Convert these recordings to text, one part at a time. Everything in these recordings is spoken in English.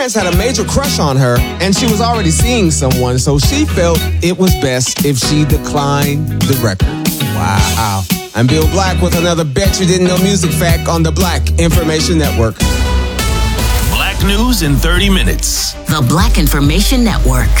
parents had a major crush on her, and she was already seeing someone, so she felt it was best if she declined the record. Wow. I'm Bill Black with another Bet You Didn't Know music fact on the Black Information Network. Black news in 30 minutes. The Black Information Network.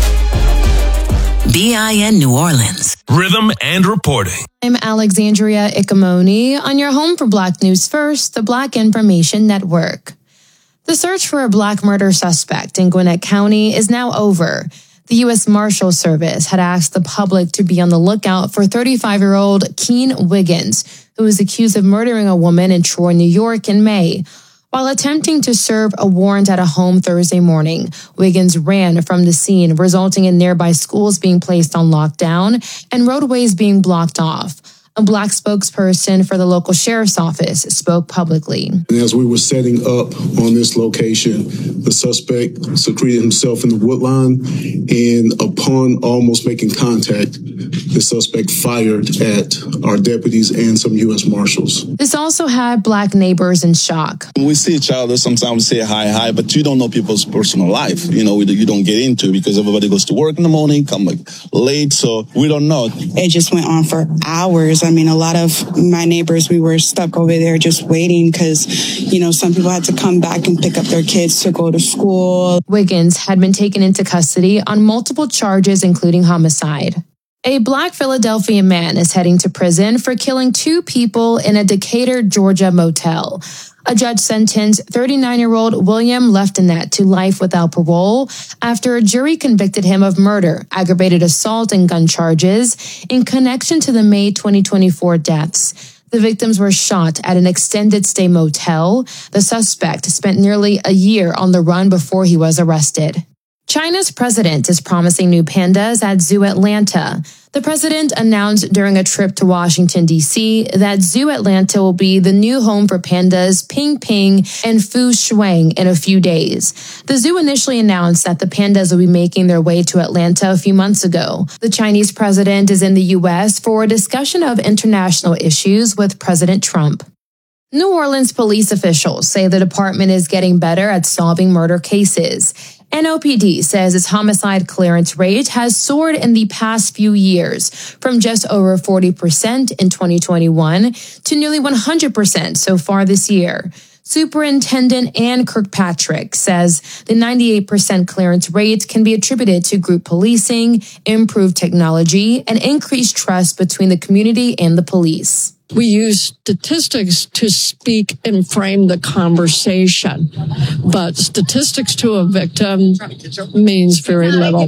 BIN New Orleans. Rhythm and reporting. I'm Alexandria Icamoni on your home for Black News First, the Black Information Network. The search for a Black murder suspect in Gwinnett County is now over. The U.S. Marshals Service had asked the public to be on the lookout for 35-year-old Keen Wiggins, who was accused of murdering a woman in Troy, New York in May. While attempting to serve a warrant at a home Thursday morning, Wiggins ran from the scene, resulting in nearby schools being placed on lockdown and roadways being blocked off. A Black spokesperson for the local sheriff's office spoke publicly. As we were setting up on this location, the suspect secreted himself in the woodline, and upon almost making contact, the suspect fired at our deputies and some U.S. Marshals. This also had Black neighbors in shock. We see each other, sometimes we say hi, but you don't know people's personal life. You don't get into, because everybody goes to work in the morning, come late, so we don't know. It just went on for hours. I mean, a lot of my neighbors, we were stuck over there just waiting because, some people had to come back and pick up their kids to go to school. Wiggins had been taken into custody on multiple charges, including homicide. A Black Philadelphia man is heading to prison for killing 2 people in a Decatur, Georgia motel. A judge sentenced 39-year-old William Leftinet to life without parole after a jury convicted him of murder, aggravated assault, and gun charges in connection to the May 2024 deaths. The victims were shot at an extended stay motel. The suspect spent nearly a year on the run before he was arrested. China's president is promising new pandas at Zoo Atlanta. The president announced during a trip to Washington, D.C., that Zoo Atlanta will be the new home for pandas Ping Ping and Fu Shuang in a few days. The zoo initially announced that the pandas will be making their way to Atlanta a few months ago. The Chinese president is in the U.S. for a discussion of international issues with President Trump. New Orleans police officials say the department is getting better at solving murder cases. NOPD says its homicide clearance rate has soared in the past few years, from just over 40% in 2021 to nearly 100% so far this year. Superintendent Ann Kirkpatrick says the 98% clearance rate can be attributed to group policing, improved technology, and increased trust between the community and the police. We use statistics to speak and frame the conversation, but statistics to a victim means very little.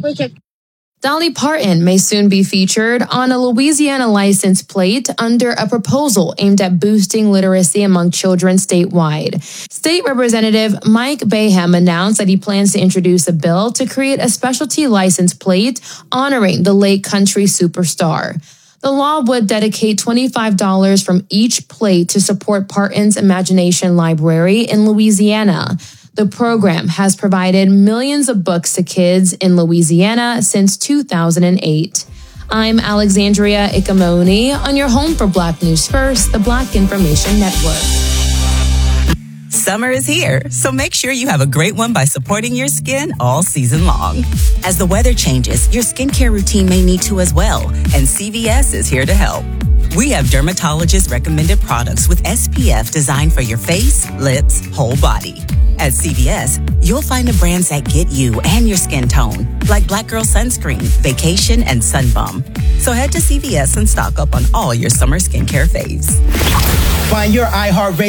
Dolly Parton may soon be featured on a Louisiana license plate under a proposal aimed at boosting literacy among children statewide. State Representative Mike Bayham announced that he plans to introduce a bill to create a specialty license plate honoring the late country superstar. The law would dedicate $25 from each plate to support Parton's Imagination Library in Louisiana. The program has provided millions of books to kids in Louisiana since 2008. I'm Alexandria Icamoni on your home for Black News First, the Black Information Network. Summer is here, so make sure you have a great one by supporting your skin all season long. As the weather changes, your skincare routine may need to as well, and CVS is here to help. We have dermatologist-recommended products with SPF designed for your face, lips, whole body. At CVS, you'll find the brands that get you and your skin tone, like Black Girl Sunscreen, Vacation, and Sunbum. So head to CVS and stock up on all your summer skincare faves. Find your iHeartRadio